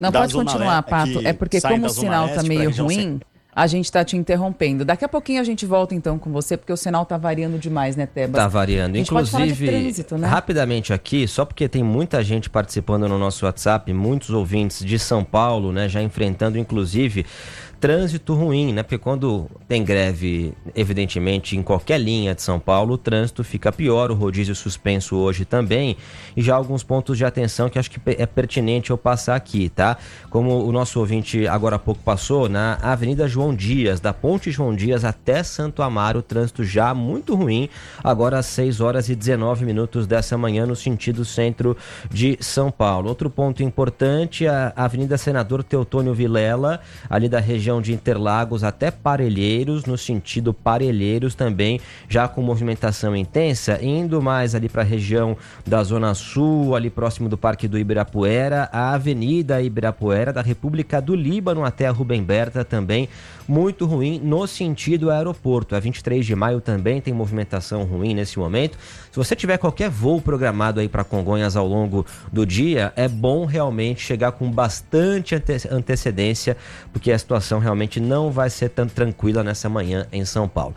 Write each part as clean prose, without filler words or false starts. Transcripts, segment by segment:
Não, pode continuar, Pato. É porque como o sinal está meio ruim, a gente está te interrompendo. Daqui a pouquinho a gente volta então com você, porque o sinal está variando demais, né, Tebas? Está variando. Inclusive, trânsito, né? Rapidamente aqui, só porque tem muita gente participando no nosso WhatsApp, muitos ouvintes de São Paulo, né, já enfrentando inclusive trânsito ruim, né? Porque quando tem greve, evidentemente, em qualquer linha de São Paulo, o trânsito fica pior, o rodízio suspenso hoje também, e já alguns pontos de atenção que acho que é pertinente eu passar aqui, tá? Como o nosso ouvinte agora há pouco passou, na Avenida João Dias, da Ponte João Dias até Santo Amaro, o trânsito já muito ruim, agora às 6h19 dessa manhã, no sentido centro de São Paulo. Outro ponto importante, a Avenida Senador Teotônio Vilela, ali da região de Interlagos até Parelheiros, no sentido Parelheiros também, já com movimentação intensa, indo mais ali para a região da Zona Sul, ali próximo do Parque do Ibirapuera, a Avenida Ibirapuera, da República do Líbano até a Rubem Berta também, muito ruim no sentido aeroporto. A 23 de maio também tem movimentação ruim nesse momento. Se você tiver qualquer voo programado aí para Congonhas ao longo do dia, é bom realmente chegar com bastante antecedência, porque a situação realmente não vai ser tão tranquila nessa manhã em São Paulo.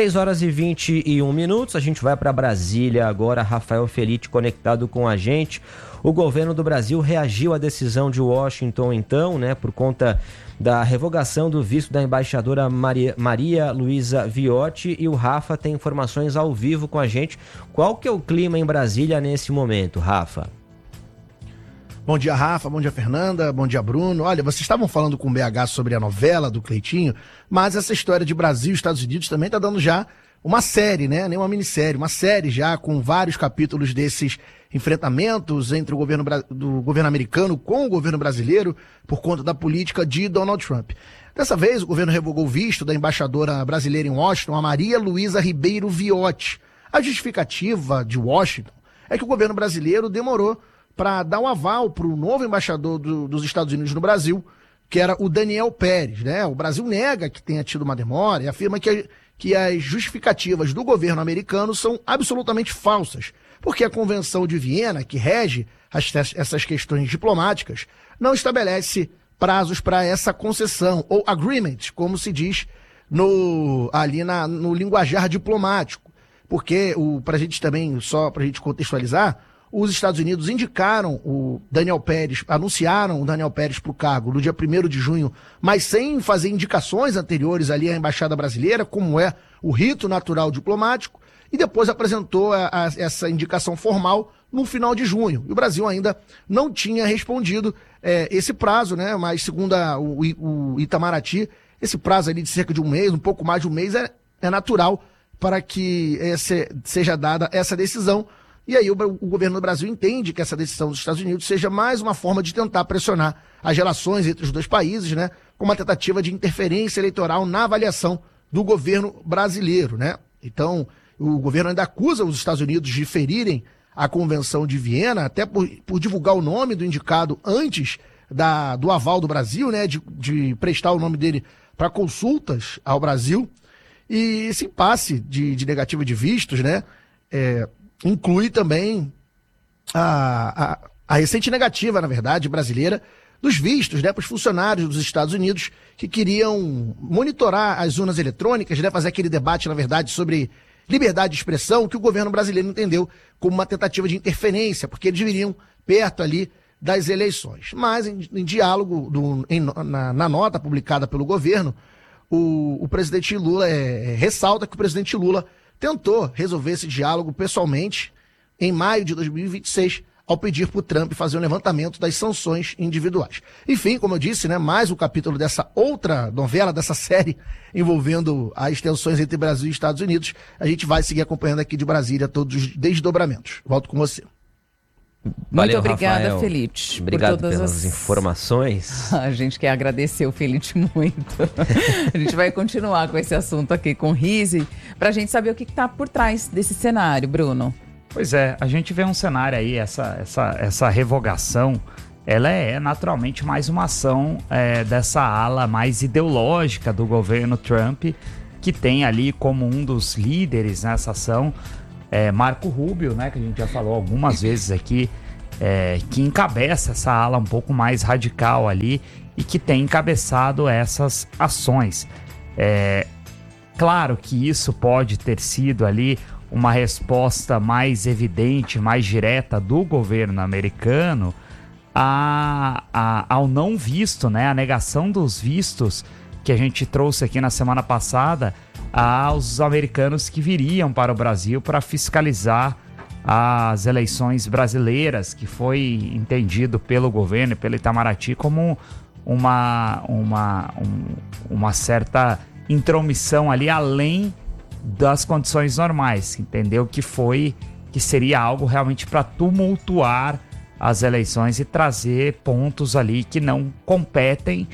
6h21, a gente vai para Brasília agora. Rafael Felite conectado com a gente. O governo do Brasil reagiu à decisão de Washington, então, né, por conta da revogação do visto da embaixadora Maria Luísa Viotti, e o Rafa tem informações ao vivo com a gente. Qual que é o clima em Brasília nesse momento, Rafa? Bom dia, Rafa, bom dia, Fernanda, bom dia, Bruno. Olha, vocês estavam falando com o BH sobre a novela do Cleitinho, mas essa história de Brasil e Estados Unidos também está dando já uma série, né? Nem uma minissérie, uma série já com vários capítulos desses enfrentamentos entre o governo do governo americano com o governo brasileiro por conta da política de Donald Trump. Dessa vez, o governo revogou o visto da embaixadora brasileira em Washington, a Maria Luísa Ribeiro Viotti. A justificativa de Washington é que o governo brasileiro demorou para dar um aval para o novo embaixador dos Estados Unidos no Brasil, que era o Daniel Pérez, né? O Brasil nega que tenha tido uma demora e afirma que as justificativas do governo americano são absolutamente falsas, porque a Convenção de Viena, que rege essas questões diplomáticas, não estabelece prazos para essa concessão, ou agreement, como se diz no linguajar diplomático. Porque, para a gente também, só para a gente contextualizar, os Estados Unidos indicaram o Daniel Pérez, anunciaram o Daniel Pérez para o cargo no dia 1º de junho, mas sem fazer indicações anteriores ali à Embaixada Brasileira, como é o rito natural diplomático, e depois apresentou essa indicação formal no final de junho. E o Brasil ainda não tinha respondido esse prazo, né? Mas segundo o Itamaraty, esse prazo ali de cerca de um mês, um pouco mais de um mês, é natural para que seja dada essa decisão. E aí o governo do Brasil entende que essa decisão dos Estados Unidos seja mais uma forma de tentar pressionar as relações entre os dois países, né? Com uma tentativa de interferência eleitoral na avaliação do governo brasileiro, né? Então, o governo ainda acusa os Estados Unidos de ferirem a Convenção de Viena, até por divulgar o nome do indicado antes do aval do Brasil, né? De prestar o nome dele para consultas ao Brasil. E esse impasse de negativa de vistos, né? Inclui também a recente negativa, na verdade, brasileira, dos vistos, né, para os funcionários dos Estados Unidos que queriam monitorar as urnas eletrônicas, né, fazer aquele debate, na verdade, sobre liberdade de expressão, que o governo brasileiro entendeu como uma tentativa de interferência, porque eles viriam perto ali das eleições. Mas, em diálogo, na nota publicada pelo governo, o presidente Lula ressalta que o presidente Lula tentou resolver esse diálogo pessoalmente em maio de 2026, ao pedir para o Trump fazer um levantamento das sanções individuais. Enfim, como eu disse, né, mais um capítulo dessa outra novela, dessa série envolvendo as tensões entre Brasil e Estados Unidos. A gente vai seguir acompanhando aqui de Brasília todos os desdobramentos. Volto com você. Muito obrigada, Rafael. Felite. Obrigado pelas informações. A gente quer agradecer o Felite muito. A gente vai continuar com esse assunto aqui com o Rizzi, para a gente saber o que está por trás desse cenário, Bruno. Pois é, a gente vê um cenário aí, essa revogação, ela é naturalmente mais uma ação dessa ala mais ideológica do governo Trump, que tem ali como um dos líderes nessa ação Marco Rubio, né, que a gente já falou algumas vezes aqui, que encabeça essa ala um pouco mais radical ali e que tem encabeçado essas ações. Claro que isso pode ter sido ali uma resposta mais evidente, mais direta do governo americano ao não visto, né, a negação dos vistos que a gente trouxe aqui na semana passada aos americanos que viriam para o Brasil para fiscalizar as eleições brasileiras, que foi entendido pelo governo e pelo Itamaraty como uma certa intromissão ali além das condições normais, entendeu? Que seria algo realmente para tumultuar as eleições e trazer pontos ali que não competem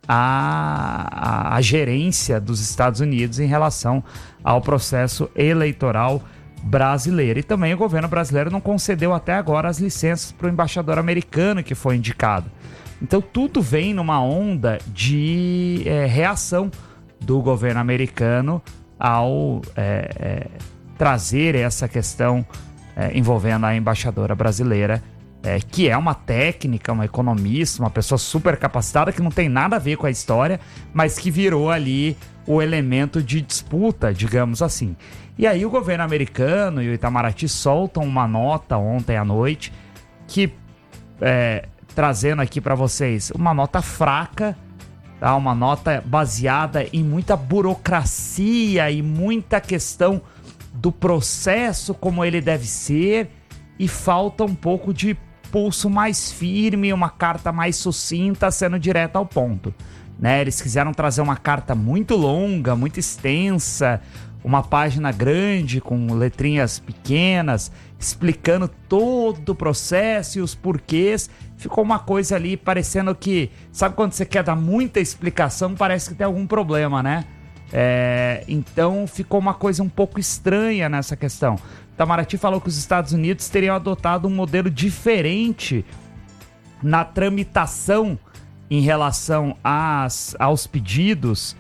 à gerência dos Estados Unidos em relação ao processo eleitoral brasileiro. E também o governo brasileiro não concedeu até agora as licenças para o embaixador americano que foi indicado. Então tudo vem numa onda de reação do governo americano ao trazer essa questão envolvendo a embaixadora brasileira, que é uma técnica, uma economista, uma pessoa super capacitada, que não tem nada a ver com a história, mas que virou ali o elemento de disputa, digamos assim. E aí o governo americano e o Itamaraty soltam uma nota ontem à noite, que, trazendo aqui para vocês, uma nota fraca, tá? Uma nota baseada em muita burocracia e muita questão do processo como ele deve ser, e falta um pouco de pulso mais firme, uma carta mais sucinta, sendo direta ao ponto, né? Eles quiseram trazer uma carta muito longa, muito extensa, uma página grande com letrinhas pequenas, explicando todo o processo e os porquês. Ficou uma coisa ali parecendo que, sabe quando você quer dar muita explicação, parece que tem algum problema, né? Então ficou uma coisa um pouco estranha nessa questão. Itamaraty falou que os Estados Unidos teriam adotado um modelo diferente na tramitação em relação aos pedidos,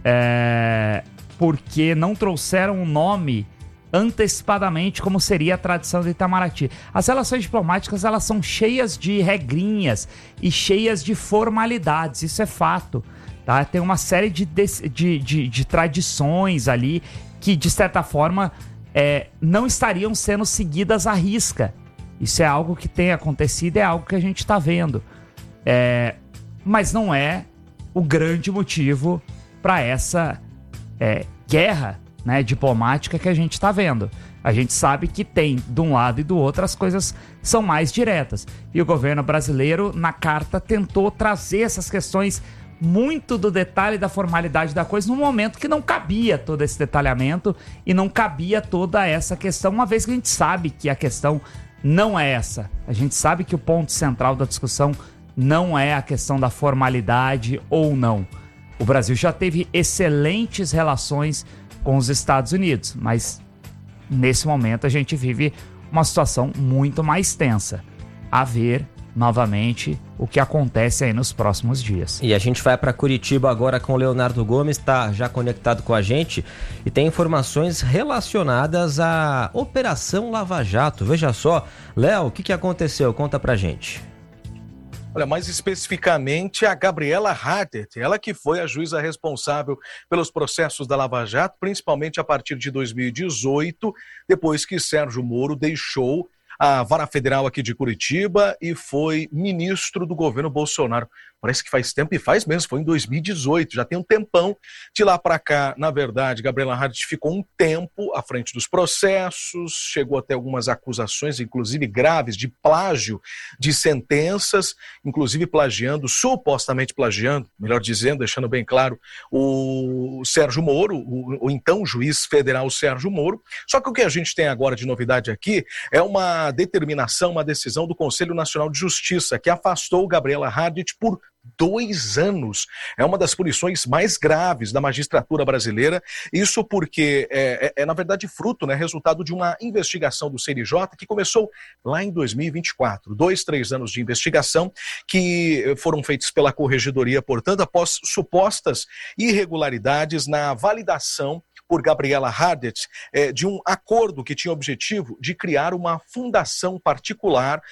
porque não trouxeram um nome antecipadamente, como seria a tradição do Itamaraty. As relações diplomáticas, elas são cheias de regrinhas e cheias de formalidades, isso é fato, tá? Tem uma série de tradições ali que, de certa forma, não estariam sendo seguidas à risca. Isso é algo que tem acontecido, é algo que a gente está vendo. Mas não é o grande motivo para essa guerra, né, diplomática que a gente está vendo. A gente sabe que tem, de um lado e do outro, as coisas são mais diretas. E o governo brasileiro, na carta, tentou trazer essas questões muito do detalhe da formalidade da coisa, num momento que não cabia todo esse detalhamento e não cabia toda essa questão, uma vez que a gente sabe que a questão não é essa. A gente sabe que o ponto central da discussão não é a questão da formalidade ou não. O Brasil já teve excelentes relações com os Estados Unidos, mas nesse momento a gente vive uma situação muito mais tensa. A ver novamente o que acontece aí nos próximos dias. E a gente vai para Curitiba agora com o Leonardo Gomes, está já conectado com a gente e tem informações relacionadas à Operação Lava Jato. Veja só, Léo, o que aconteceu? Conta pra gente. Olha, mais especificamente a Gabriela Hardet, ela que foi a juíza responsável pelos processos da Lava Jato, principalmente a partir de 2018, depois que Sérgio Moro deixou a Vara Federal aqui de Curitiba e foi ministro do governo Bolsonaro. Parece que faz tempo, e faz mesmo, foi em 2018, já tem um tempão. De lá para cá, na verdade, Gabriela Hardet ficou um tempo à frente dos processos, chegou até algumas acusações, inclusive graves, de plágio de sentenças, inclusive plagiando, supostamente plagiando, melhor dizendo, deixando bem claro, o Sérgio Moro, o então juiz federal Sérgio Moro. Só que o que a gente tem agora de novidade aqui é uma determinação, uma decisão do Conselho Nacional de Justiça, que afastou Gabriela Hardet por 2 anos. É uma das punições mais graves da magistratura brasileira. Isso porque na verdade, fruto, né, resultado de uma investigação do CNJ que começou lá em 2024. 2-3 anos de investigação que foram feitos pela Corregedoria, portanto, após supostas irregularidades na validação por Gabriela Hardet de um acordo que tinha o objetivo de criar uma fundação particular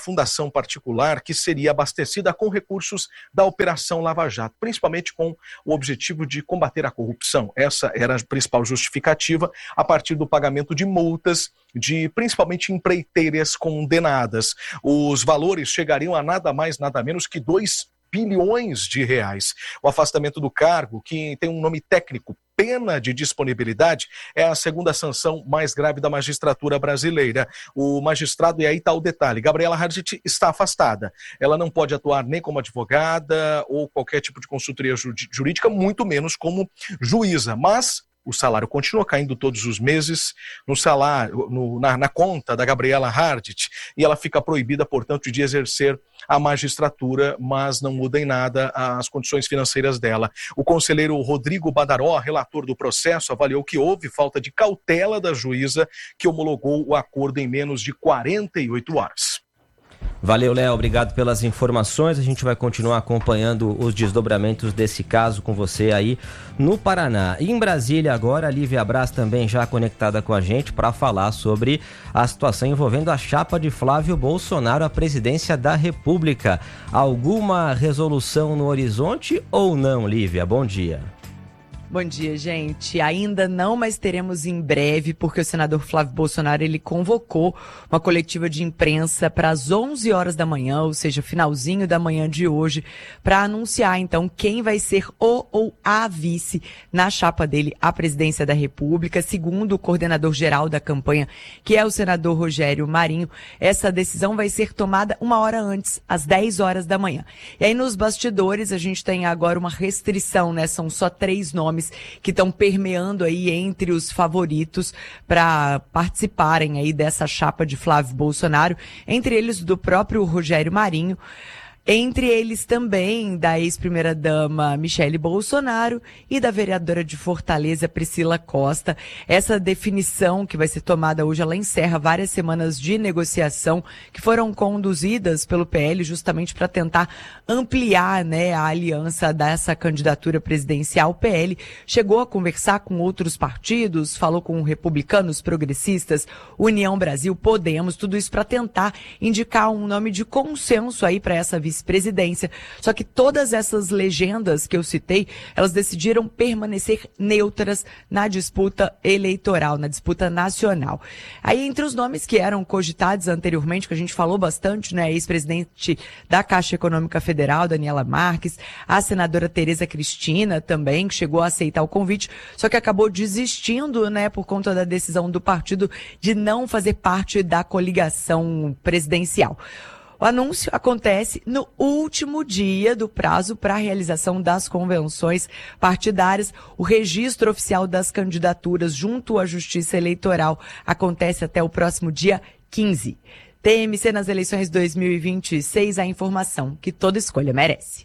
que seria abastecida com recursos da Operação Lava Jato, principalmente com o objetivo de combater a corrupção. Essa era a principal justificativa, a partir do pagamento de multas de principalmente empreiteiras condenadas. Os valores chegariam a nada mais, nada menos que 2 bilhões de reais. O afastamento do cargo, que tem um nome técnico, pena de disponibilidade, é a segunda sanção mais grave da magistratura brasileira. O magistrado, e aí está o detalhe, Gabriela Hardet está afastada. Ela não pode atuar nem como advogada ou qualquer tipo de consultoria jurídica, muito menos como juíza, mas o salário continua caindo todos os meses no salário, na conta da Gabriela Hardet, e ela fica proibida, portanto, de exercer a magistratura, mas não muda em nada as condições financeiras dela. O conselheiro Rodrigo Badaró, relator do processo, avaliou que houve falta de cautela da juíza, que homologou o acordo em menos de 48 horas. Valeu, Léo, obrigado pelas informações. A gente vai continuar acompanhando os desdobramentos desse caso com você aí no Paraná. E em Brasília agora, a Lívia Braz também já conectada com a gente para falar sobre a situação envolvendo a chapa de Flávio Bolsonaro à presidência da República. Alguma resolução no horizonte ou não, Lívia? Bom dia. Bom dia, gente. Ainda não, mas teremos em breve, porque o senador Flávio Bolsonaro, ele convocou uma coletiva de imprensa para as 11 horas da manhã, ou seja, finalzinho da manhã de hoje, para anunciar, então, quem vai ser o ou a vice na chapa dele à presidência da República. Segundo o coordenador geral da campanha, que é o senador Rogério Marinho, essa decisão vai ser tomada 1 hora antes, às 10 horas da manhã. E aí, nos bastidores, a gente tem agora uma restrição, né? São só 3 nomes que estão permeando aí entre os favoritos para participarem aí dessa chapa de Flávio Bolsonaro, entre eles do próprio Rogério Marinho, entre eles também da ex-primeira-dama Michele Bolsonaro e da vereadora de Fortaleza, Priscila Costa. Essa definição que vai ser tomada hoje, ela encerra várias semanas de negociação que foram conduzidas pelo PL justamente para tentar ampliar, né, a aliança dessa candidatura presidencial. O PL chegou a conversar com outros partidos, falou com republicanos, progressistas, União Brasil, Podemos, tudo isso para tentar indicar um nome de consenso aí para essa vice-presidência. Só que todas essas legendas que eu citei, elas decidiram permanecer neutras na disputa eleitoral, na disputa nacional. Aí, entre os nomes que eram cogitados anteriormente, que a gente falou bastante, né, a ex-presidente da Caixa Econômica Federal, Daniela Marques, a senadora Tereza Cristina também, que chegou a aceitar o convite, só que acabou desistindo, né, por conta da decisão do partido de não fazer parte da coligação presidencial. O anúncio acontece no último dia do prazo para a realização das convenções partidárias. O registro oficial das candidaturas junto à Justiça Eleitoral acontece até o próximo dia 15. TMC nas eleições 2026, a informação que toda escolha merece.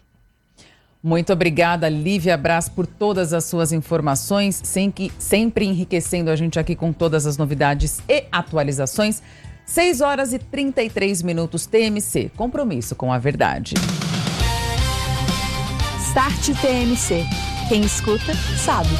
Muito obrigada, Lívia Braz, por todas as suas informações, sempre enriquecendo a gente aqui com todas as novidades e atualizações. 6 horas e 33 minutos, TMC, compromisso com a verdade. Start TMC. Quem escuta, sabe.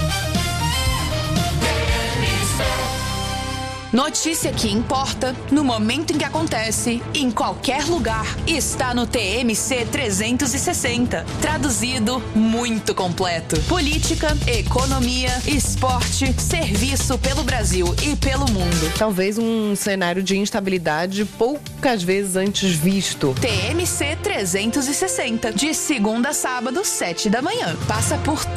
Notícia que importa, no momento em que acontece, em qualquer lugar, está no TMC 360. Traduzido, muito completo. Política, economia, esporte, serviço pelo Brasil e pelo mundo. Talvez um cenário de instabilidade poucas vezes antes visto. TMC 360, de segunda a sábado, 7 da manhã. Passa por